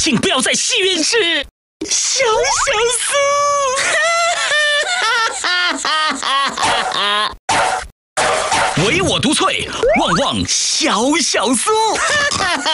请不要在戏院吃小酥。唯我独萃，旺旺小酥。